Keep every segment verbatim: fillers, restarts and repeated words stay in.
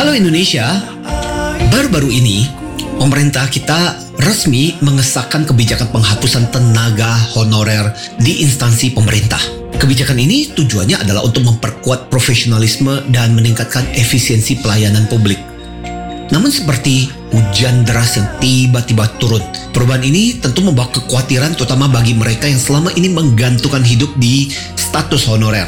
Halo Indonesia, baru-baru ini pemerintah kita resmi mengesahkan kebijakan penghapusan tenaga honorer di instansi pemerintah. Kebijakan ini tujuannya adalah untuk memperkuat profesionalisme dan meningkatkan efisiensi pelayanan publik. Namun seperti hujan deras yang tiba-tiba turun, perubahan ini tentu membawa kekhawatiran terutama bagi mereka yang selama ini menggantungkan hidup di status honorer.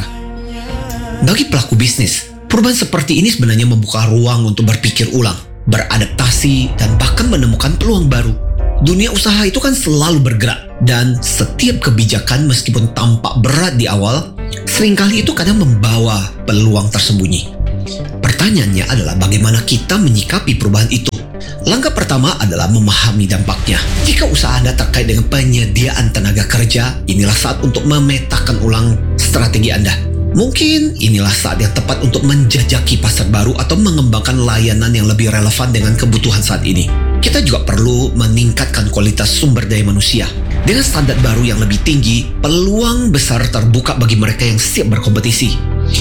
Bagi pelaku bisnis, perubahan seperti ini sebenarnya membuka ruang untuk berpikir ulang, beradaptasi, dan bahkan menemukan peluang baru. Dunia usaha itu kan selalu bergerak, dan setiap kebijakan meskipun tampak berat di awal, seringkali itu kadang membawa peluang tersembunyi. Pertanyaannya adalah bagaimana kita menyikapi perubahan itu. Langkah pertama adalah memahami dampaknya. Jika usaha Anda terkait dengan penyediaan tenaga kerja, inilah saat untuk memetakan ulang strategi Anda. Mungkin inilah saat yang tepat untuk menjajaki pasar baru atau mengembangkan layanan yang lebih relevan dengan kebutuhan saat ini. Kita juga perlu meningkatkan kualitas sumber daya manusia. Dengan standar baru yang lebih tinggi, peluang besar terbuka bagi mereka yang siap berkompetisi.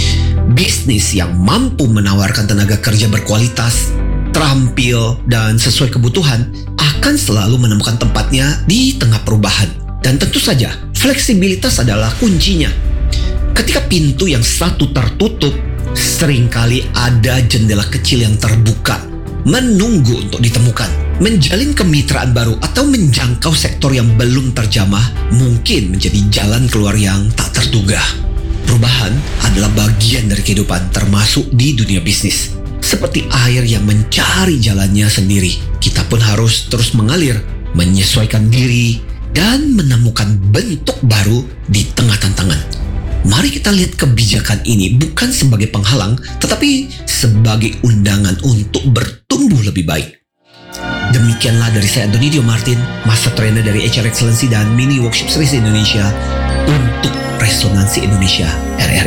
Bisnis yang mampu menawarkan tenaga kerja berkualitas, terampil, dan sesuai kebutuhan akan selalu menemukan tempatnya di tengah perubahan. Dan tentu saja, fleksibilitas adalah kuncinya. Ketika pintu yang satu tertutup, seringkali ada jendela kecil yang terbuka, menunggu untuk ditemukan. Menjalin kemitraan baru atau menjangkau sektor yang belum terjamah mungkin menjadi jalan keluar yang tak terduga. Perubahan adalah bagian dari kehidupan, termasuk di dunia bisnis. Seperti air yang mencari jalannya sendiri, kita pun harus terus mengalir, menyesuaikan diri, dan menemukan bentuk baru di tengah tantangan. Mari kita lihat kebijakan ini bukan sebagai penghalang, tetapi sebagai undangan untuk bertumbuh lebih baik. Demikianlah dari saya Anthony Dio Martin, Master Trainer dari H R Excellency dan Mini Workshop Series Indonesia untuk Resonansi Indonesia R R.